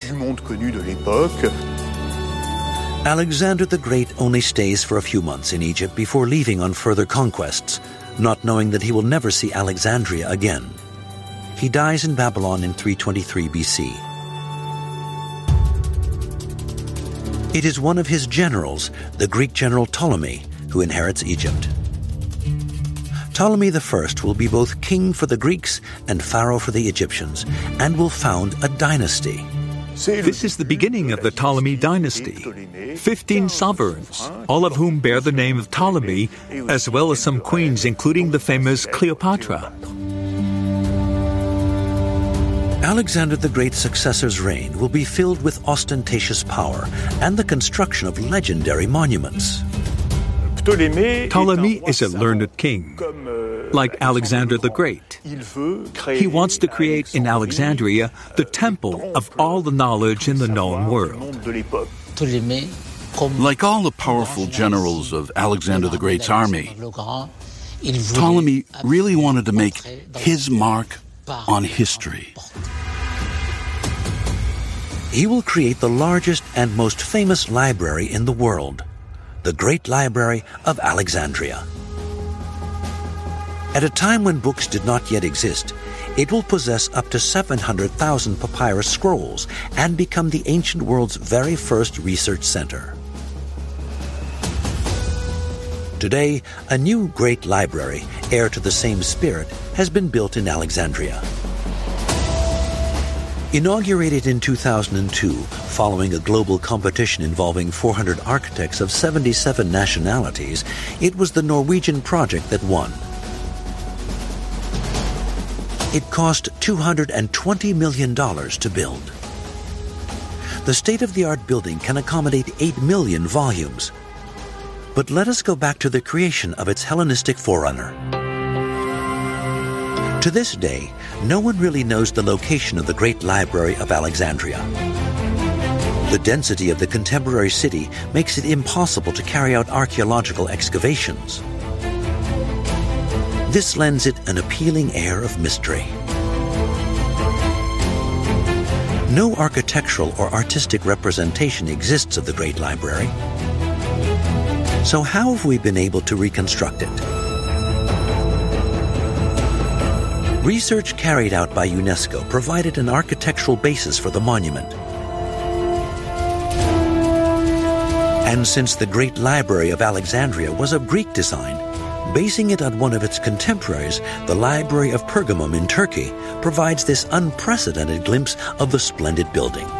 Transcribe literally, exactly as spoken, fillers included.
du monde connu de l'époque. Alexander the Great only stays for a few months in Egypt before leaving on further conquests, not knowing that he will never see Alexandria again. He dies in Babylon in three twenty-three B C. It is one of his generals, the Greek general Ptolemy, who inherits Egypt. Ptolemy the First will be both king for the Greeks and pharaoh for the Egyptians, and will found a dynasty. This is the beginning of the Ptolemy dynasty. Fifteen sovereigns, all of whom bear the name of Ptolemy, as well as some queens, including the famous Cleopatra. Alexander the Great's successor's reign will be filled with ostentatious power and the construction of legendary monuments. Ptolemy is a learned king, like Alexander the Great. He wants to create in Alexandria the temple of all the knowledge in the known world. Like all the powerful generals of Alexander the Great's army, Ptolemy really wanted to make his mark on history. He will create the largest and most famous library in the world, the Great Library of Alexandria. At a time when books did not yet exist, it will possess up to seven hundred thousand papyrus scrolls and become the ancient world's very first research center. Today, a new great library, heir to the same spirit, has been built in Alexandria. Inaugurated in two thousand two, following a global competition involving four hundred architects of seventy-seven nationalities, it was the Norwegian project that won. It cost two hundred twenty million dollars to build. The state-of-the-art building can accommodate eight million volumes. But let us go back to the creation of its Hellenistic forerunner. To this day, no one really knows the location of the Great Library of Alexandria. The density of the contemporary city makes it impossible to carry out archaeological excavations. This lends it an appealing air of mystery. No architectural or artistic representation exists of the Great Library. So how have we been able to reconstruct it? Research carried out by UNESCO provided an architectural basis for the monument. And since the Great Library of Alexandria was of Greek design, basing it on one of its contemporaries, the Library of Pergamum in Turkey provides this unprecedented glimpse of the splendid building.